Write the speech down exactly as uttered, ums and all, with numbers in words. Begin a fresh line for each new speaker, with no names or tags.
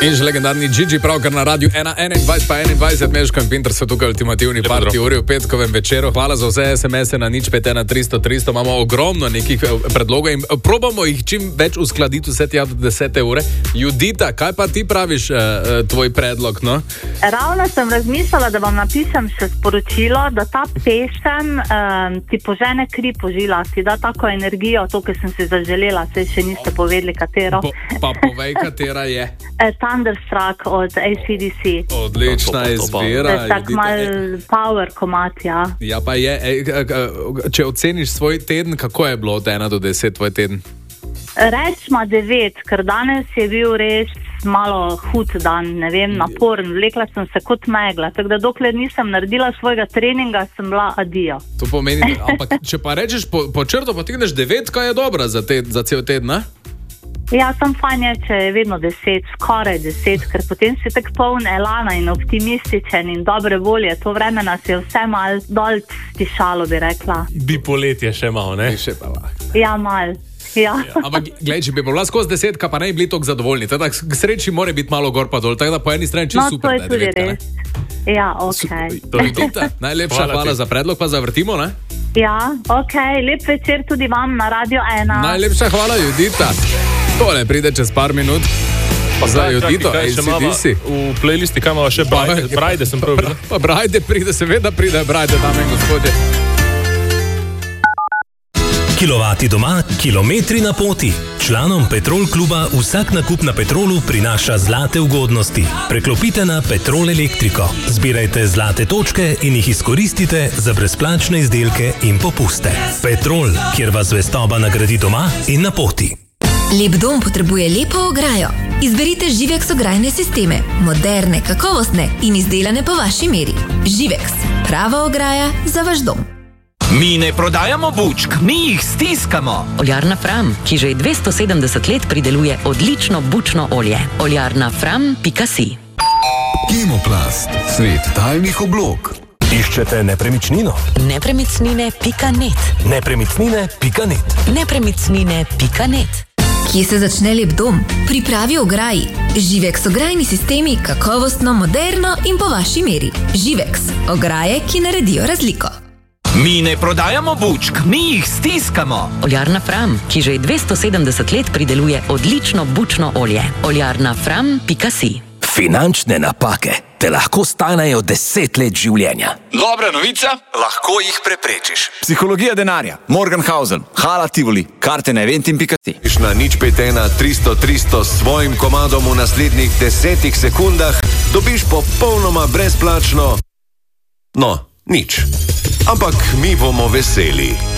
In že legendarni Gigi pravkar na radiju ena enaindvajset pa enaindvajset, Meško in Pinter so tukaj ultimativni parti uri v petkovem večeru. Hvala za vse es em ese na nič pet ena tristo tristo. Imamo ogromno nekih predlogov in probamo jih čim več uskladiti vse tja do desete ure. Judita, kaj pa ti praviš, tvoj predlog, no?
Ravno sem razmišljala, da vam napišem še sporočilo, da ta pesem um, ti požene kri po žilah, ti da tako energijo, to, ki sem si zaželela, se še niste povedali, katero.
Po, pa povej, katera je.
Thunderstruck od A C D C.
Odlična izbira.
Tak mal power komat, ja.
Ja, pa je. Ej, če oceniš svoj teden, kako je bilo od ena do deset tvoj teden?
Rečma devet, ker danes je bil res malo hud dan, ne vem, naporen. Vlekla sem se kot megla, tako da dokler nisem naredila svojega treninga, sem bila adijo.
To pomeni, ampak če pa rečeš po, po črto potegneš devet, kaj je dobra za, te, za cel teden, ne?
Ja, sem fajn je, če je vedno deset, skoraj deset, ker potem si tak poln elana in optimističen in dobre volje. To vreme nas je vse mal dol stišalo, bi rekla.
Bi poletje še malo, ne?
Še pa lahko.
Ja, mal. Ja.
Ja, ampak, gled, če bi bila skozi desetka, pa ne bi bili toliko zadovoljni. Teda, k sreči mora biti malo gor pa dol, tako da po eni strani čisto
no,
super.
No, to je tudi devetka, res. Ja, okej.
Okay. Najlepša hvala, hvala za predlog, pa zavrtimo, ne?
Ja, okej. Okay. Lep večer tudi vam na Radio ena.
Najlepša hvala, Judita. Tole pride čez par minut. Pa za Judito, A C D C.
V playlisti, kaj imamo še Brajde, Brajde sem prav.
Pa Brajde pride, seveda pride Brajde, dame in gospodje.
Kilovati doma, kilometri na poti. Članom Petrol kluba vsak nakup na Petrolu prinaša zlate ugodnosti. Preklopite na Petrol Elektriko. Zbirajte zlate točke in jih izkoristite za brezplačne izdelke in popuste. Petrol, kjer vas zvestoba nagradi doma in na poti.
Lep dom potrebuje lepo ograjo. Izberite Živex ograjne sisteme. Moderne, kakovostne in izdelane po vaši meri. Živex. Prava ograja za vaš dom.
Mi ne prodajamo bučk, mi jih stiskamo.
Oljarna Fram, ki že dvesto sedemdeset let prideluje odlično bučno olje. Oljarna Fram pika si.
Kemoplast, svet talnih oblog.
Iščete nepremičnino?
Nepremicnine pika net.
Nepremičnine pika net.
Nepremicnine pika net.
Kje se začne lep dom? Pri pravi ograji. Živex ograjni sistemi, kakovostno, moderno in po vaši meri. Živex. Ograje, ki naredijo razliko.
Mi ne prodajamo bučk, mi jih stiskamo.
Oljarna Fram, ki že dvesto sedemdeset let prideluje odlično bučno olje. Oljarna Fram pika si.
Finančne napake te lahko stanejo deset let življenja.
Dobra novica, lahko jih preprečiš.
Psihologija denarja, Morgenhausen, Hala Tivoli, karte na eventim pika si.
Na nič pet ena tristo tristo s svojim komadom v naslednjih desetih sekundah dobiš popolnoma brezplačno. No, nič. Ampak mi bomo veseli.